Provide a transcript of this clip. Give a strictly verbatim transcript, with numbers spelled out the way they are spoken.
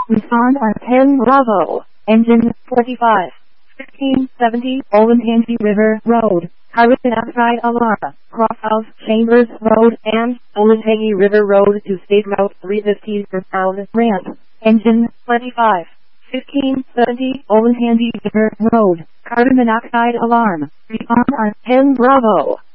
Respond on ten Bravo. Engine forty-five. fifteen seventy Olentangy River Road. Carbon monoxide alarm. Crosshouse Chambers Road and Olentangy River Road to State Route three fifty for Town Ramp. Engine twenty-five. fifteen seventy Olentangy River Road. Carbon monoxide alarm. Respond on ten Bravo.